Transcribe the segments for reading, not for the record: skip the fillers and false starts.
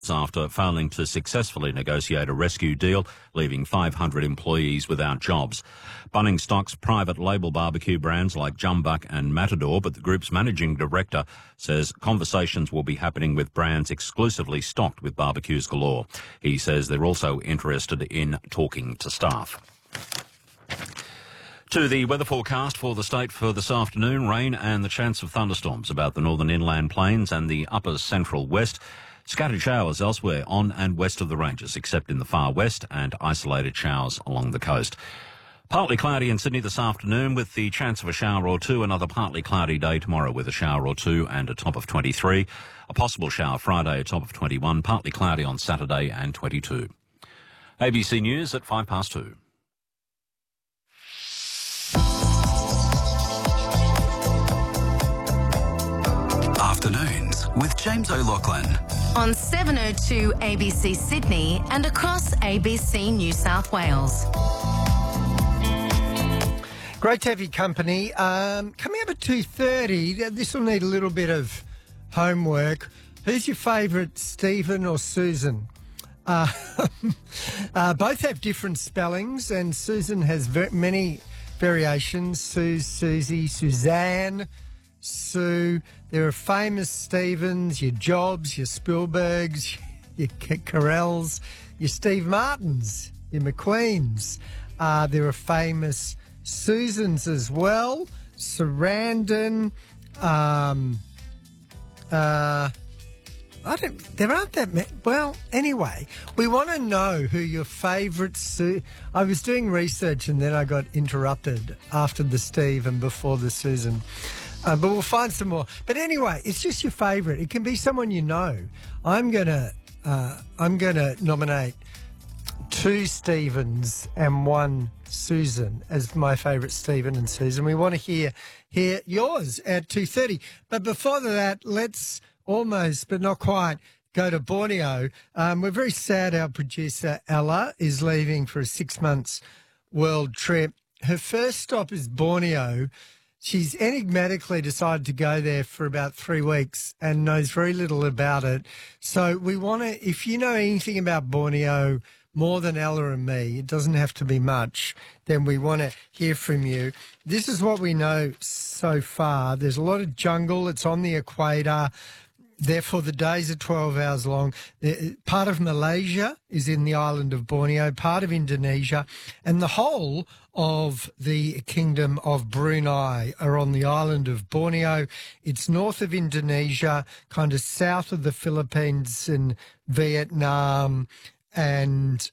after failing to successfully negotiate a rescue deal, leaving 500 employees without jobs. Bunnings stocks private label barbecue brands like Jumbuck and Matador, but the group's managing director says conversations will be happening with brands exclusively stocked with barbecues galore. He says they're also interested in talking to staff. To the weather forecast for the state for this afternoon, rain and the chance of thunderstorms about the northern inland plains and the upper central west. Scattered showers elsewhere on and west of the ranges, except in the far west, and isolated showers along the coast. Partly cloudy in Sydney this afternoon with the chance of a shower or two. Another partly cloudy day tomorrow with a shower or two and a top of 23. A possible shower Friday, a top of 21. Partly cloudy on Saturday and 22. ABC News at 2:05. Afternoons with James O'Loughlin. On 702 ABC Sydney and across ABC New South Wales. Great to have your company. Coming up at 2:30, this will need a little bit of homework. Who's your favourite, Stephen or Susan? Both have different spellings, and Susan has many variations. Susie, Suzanne, Sue. There are famous Stephens, your Jobs, your Spielbergs, your Carells, your Steve Martins, your McQueens. There are famous Susans as well. Sarandon. There aren't that many. Well, anyway, we want to know who your favourite I was doing research and then I got interrupted after the Steve and before the Susan. But we'll find some more. But anyway, it's just your favourite. It can be someone you know. I'm gonna nominate 2 Stephens and 1 Susan as my favourite Stephen and Susan. We want to hear yours at 2:30. But before that, let's almost, but not quite, go to Borneo. We're very sad our producer Ella is leaving for a 6 months world trip. Her first stop is Borneo. She's enigmatically decided to go there for about 3 weeks and knows very little about it. So we want to, if you know anything about Borneo more than Ella and me, it doesn't have to be much, then we want to hear from you. This is what we know so far. There's a lot of jungle. It's on the equator. Therefore, the days are 12 hours long. Part of Malaysia is in the island of Borneo, part of Indonesia, and the whole of the Kingdom of Brunei are on the island of Borneo. It's north of Indonesia, kind of south of the Philippines and Vietnam, and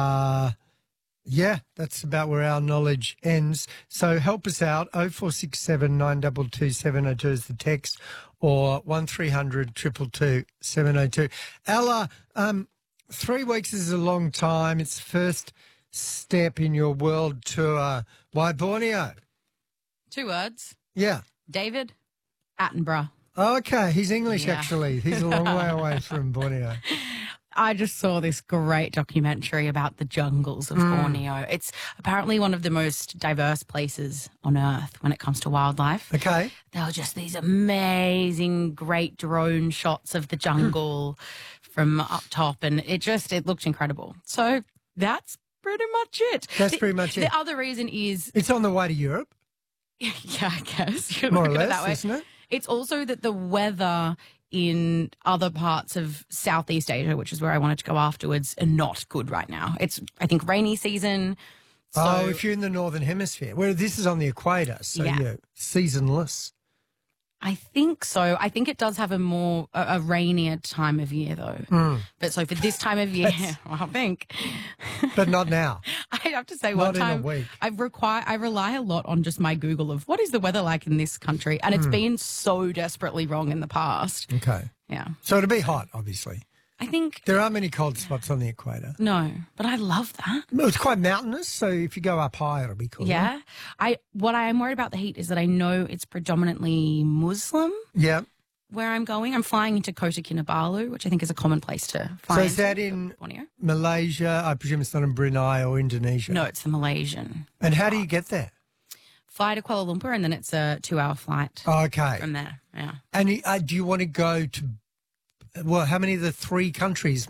yeah, that's about where our knowledge ends. So help us out. 0467 922 702 is the text, or 1300 222 702. Ella, 3 weeks is a long time. It's the first step in your world tour. Why Borneo? 2 words. Yeah. David Attenborough. Okay, he's English actually. He's a long way away from Borneo. I just saw this great documentary about the jungles of Borneo. It's apparently one of the most diverse places on Earth when it comes to wildlife. Okay. There were just these amazing, great drone shots of the jungle from up top, and it looked incredible. So that's pretty much it. That's pretty much it. The other reason is... It's on the way to Europe. Yeah, I guess. You More or look at it less, that way. isn't it? It's also that the weather in other parts of Southeast Asia, which is where I wanted to go afterwards, are not good right now. It's, I think, rainy season. So, if you're in the Northern Hemisphere. Where this is on the equator, so you're seasonless. I think so. I think it does have a rainier time of year, though. But so for this time of year, I think. But not now. I have to say, Not one time in a week. I rely a lot on just my Google of what is the weather like in this country, and it's been so desperately wrong in the past. Okay. Yeah. So it'll be hot, obviously. I think There aren't many cold spots on the equator. no, but I love that. Well, it's quite mountainous, so if you go up high, it'll be cool. Yeah. What I am worried about the heat is that I know it's predominantly Muslim Yeah. where I'm going. I'm flying into Kota Kinabalu, which I think is a common place to fly. So is that into in Borneo? Malaysia? I presume it's not in Brunei or Indonesia. No, it's the Malaysian. And how do you get there? Fly to Kuala Lumpur, and then it's a 2-hour flight Okay. from there. Yeah. And do you want to go to well, how many of the three countries